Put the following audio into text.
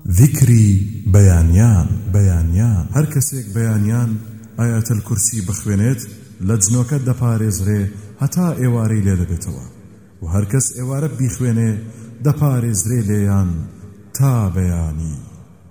ذكری بەیانیان هەر کەسێک بەیانیان ئایەتەل کورسی بخوێنێت لە جنۆکە دەپارێزرێ هەتا ئێوارەی لێ دەبێتەوە و هەر کەس ئێوارە بیخوێنێ دەپارێزرێ لێیان تا بەیانی.